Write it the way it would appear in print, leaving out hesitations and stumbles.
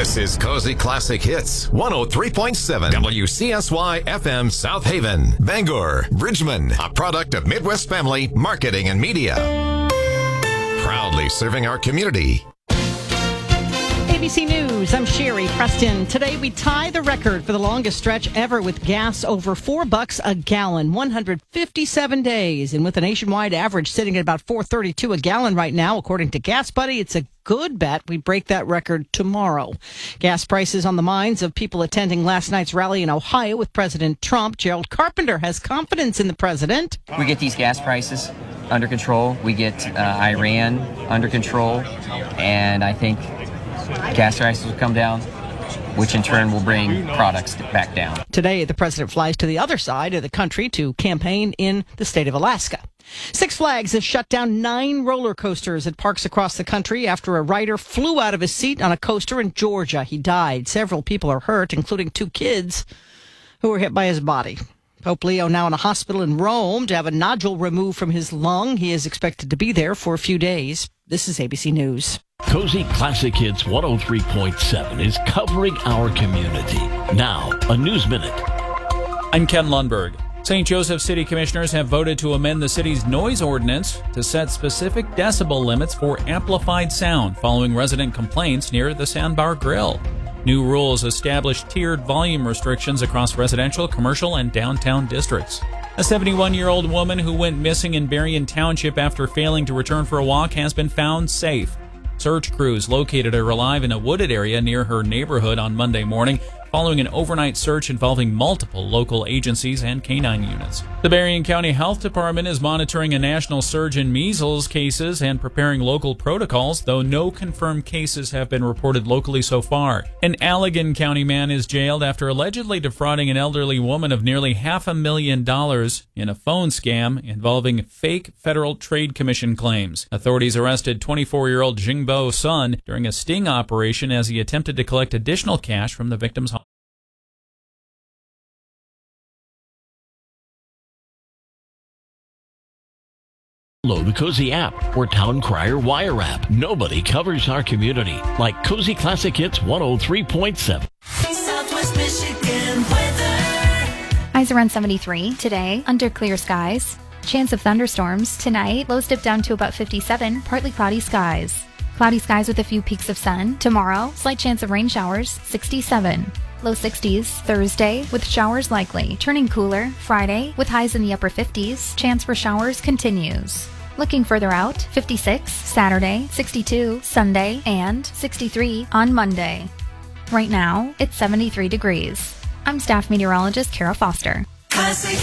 This is Cozy Classic Hits, 103.7 WCSY FM South Haven, Bangor, Bridgman, a product of Midwest Family Marketing and Media. Proudly serving our community. ABC News, I'm Sherry Preston. Today we tie the record for the longest stretch ever with gas over $4 a gallon, 157 days. And with a nationwide average sitting at about $4.32 a gallon right now, according to Gas Buddy, it's a good bet we break that record tomorrow. Gas prices on the minds of people attending last night's rally in Ohio with President Trump. Gerald Carpenter has confidence in the president. We get these gas prices under control. We get Iran under control. And I think gas prices will come down, which in turn will bring products back down. Today, the president flies to the other side of the country to campaign in the state of Alaska. Six Flags has shut down 9 roller coasters at parks across the country after a rider flew out of his seat on a coaster in Georgia. He died. Several people are hurt, including 2 kids who were hit by his body. Pope Leo now in a hospital in Rome to have a nodule removed from his lung. He is expected to be there for a few days. This is ABC News. Cozy Classic Hits 103.7 is covering our community. Now, a News Minute. I'm Ken Lundberg. St. Joseph City Commissioners have voted to amend the city's noise ordinance to set specific decibel limits for amplified sound following resident complaints near the Sandbar Grill. New rules establish tiered volume restrictions across residential, commercial, and downtown districts. A 71-year-old woman who went missing in Berrien Township after failing to return for a walk has been found safe. Search crews located her alive in a wooded area near her neighborhood on Monday morning, following an overnight search involving multiple local agencies and canine units. The Berrien County Health Department is monitoring a national surge in measles cases and preparing local protocols, though no confirmed cases have been reported locally so far. An Allegan County man is jailed after allegedly defrauding an elderly woman of nearly $500,000 in a phone scam involving fake Federal Trade Commission claims. Authorities arrested 24-year-old Jingbo Sun during a sting operation as he attempted to collect additional cash from the victim's home. Download the Cozy app or Town Crier Wire app. Nobody covers our community like Cozy Classic Hits 103.7. Southwest Michigan weather. Highs around 73 today, under clear skies. Chance of thunderstorms tonight. Lows dip down to about 57. Partly cloudy skies. Cloudy skies with a few peaks of sun. Tomorrow, slight chance of rain showers. 67. Low 60s Thursday with showers likely. Turning cooler Friday with highs in the upper 50s. Chance for showers continues. Looking further out, 56 Saturday, 62 Sunday, and 63 on Monday. Right now, it's 73 degrees. I'm staff meteorologist Kara Foster. Classic